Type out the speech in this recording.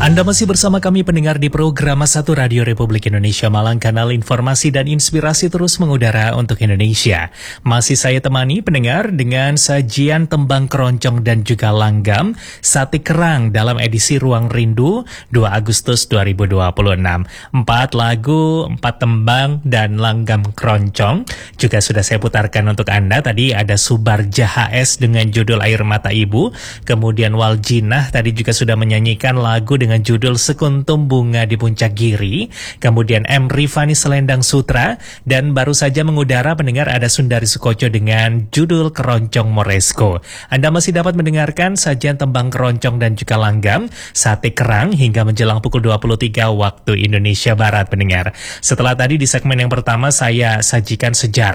Anda masih bersama kami pendengar di program Satu Radio Republik Indonesia Malang, kanal informasi dan inspirasi terus mengudara untuk Indonesia. Masih saya temani pendengar dengan sajian tembang keroncong dan juga langgam Sate Kerang dalam edisi Ruang Rindu 2 Agustus 2026. 4 lagu, 4 tembang dan langgam keroncong juga sudah saya putarkan untuk Anda. Tadi ada Subarja HS dengan judul Air Mata Ibu, kemudian Waljinah tadi juga sudah menyanyikan lagu dengan judul Sekuntum Bunga di Puncak Giri, kemudian M. Rifani Selendang Sutra, dan baru saja mengudara pendengar ada Sundari Sukoco dengan judul Keroncong Moresco. Anda masih dapat mendengarkan sajian tembang keroncong dan juga langgam Sate Kerang hingga menjelang pukul 23 waktu Indonesia Barat pendengar. Setelah tadi di segmen yang pertama saya sajikan sejarah